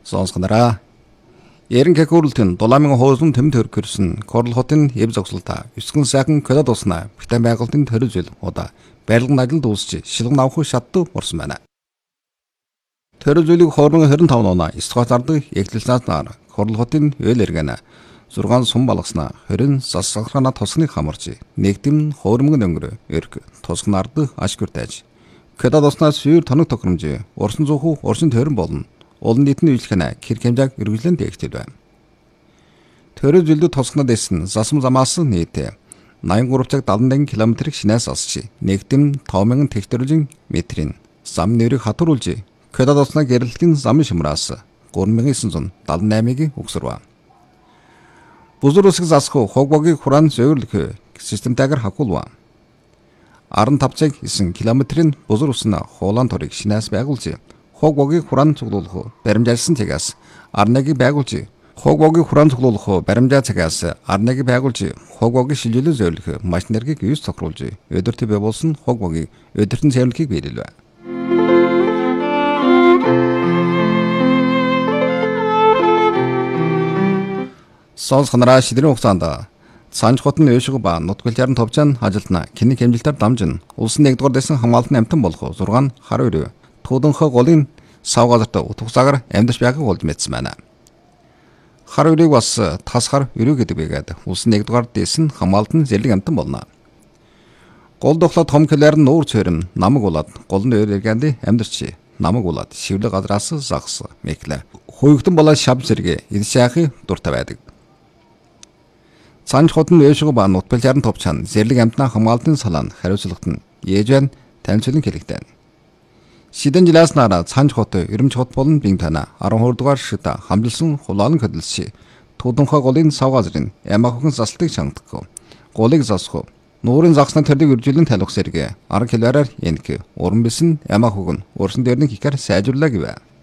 Сонсгонараа. Ерөнхий хөрөлтөнд 7,000 хуусын төм төркөрсөн Корл хотын эв зогсолтоо 9 сайхан кодод уснаа Британи байгууллагын төрөл жил удаа барилгын ажилд үүсч шилгэн авах шатд орсон байна. Төрөл жилиг хоорон 25 оноо Стокгольм зардаг эглэлснаар Корл хотын өөл эргэнэ 6 сум балгаснаа 20 засахрана тосны хамарч нэгдэм хоормог өнгөрөө өрг тосгнард ашгүртэж кодод уснаас сүйр тоног тохиромж урсан зүүх урсын төрөн болно. Олон нийтийн үйлчлэгнэ хэр хэмжээг эргэлэн дээгтэл байна. Төрөл жилд тосгнод эсэн засам замаас нийт 83 цаг 71 км шинээс асч нэгдэм 5000 технологийн метрийн зам нэрийг хатруулж кодод уснаа гэрэлтийн зам шимраас 3978-ыг өгсөрвэ. Бузар усыг засах хогбогийг хураан зөвөрлөх системтэйгээр хавхулва. 15 цаг 9 км-ийн бузар уснаа хуулан торыг шинээс байгуулж хогбогийг хураан цуглуулах баримжаалсан цагаас арныг байгуулж хогбогийг хураан цуглуулах баримжаа цагаас арныг байгуулж хогбогийг шилжүүлэн зөвлөх машинергийг юус тохируулж өдөрт бий болсон хогбогийг өдөртөн цэвэрлэхийг биелэлвэ. Сонсгонараа шидрийн хугацаанд Санж хотын өшиг ба нутгалжарын товчон ажилтна киник хэмжилтээр дамжин улсын 1-р дэсэн хамгаалтын амтан болох 6 хар өрөө тууданхаа голын сав газарт утгасаагаар амьдарч байгааг олж мэдсэн байна. Хар өрийг бас тас хар өрөө гэдэг байгаад улсын 1-р дэсэн хамгаалтын зэрлэг амтан болно. Гол дохлоо том килэр нуур цорим намаг болоод голны өөр эргэнд амьдарч намаг болоод шивлэг газраас загс мэклэ. Хуйгтан болоод шав зэрэг иршаахи дуртай байдаг. Санж хотын өшиг ба нутгалжарын товчон зэрлэг амтнаа хамгаалтын салаан хариуцлагт нь ээжвэн танилцуулан хэлэгдэн. Шидэн жилээс нараа Санж хот Ерөмч хот болон Бинтана 12 дугаар шита хамжилсан хулаан хөдөлсөж тууданхаа голын сав газрын ямаахын застыг шангадах. Голыг засах. Нуурын загсны төрөлийг үржүүлэн талих зэрэг 10 килоараар энх уран бисэн ямаахыг урсан дээрний хикар сайжруулаа гэвэ.